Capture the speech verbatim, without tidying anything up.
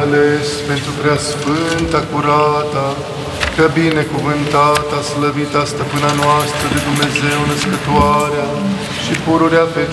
ales pentru prea sfânta, curata, prea binecuvântata, slăvita stăpâna noastră de Dumnezeu născătoarea și pururea Fecioara